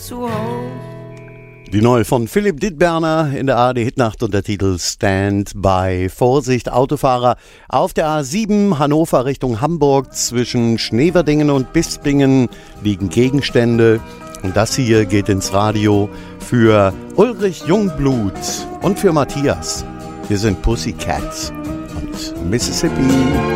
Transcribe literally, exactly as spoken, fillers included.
zu hoch. Die neue von Philipp Dittberner in der A R D-Hitnacht unter Titel Stand by. Vorsicht, Autofahrer auf der A sieben Hannover Richtung Hamburg zwischen Schneverdingen und Bispingen liegen Gegenstände. Und das hier geht ins Radio für Ulrich Jungblut und für Matthias. Wir sind Pussycats und Mississippi.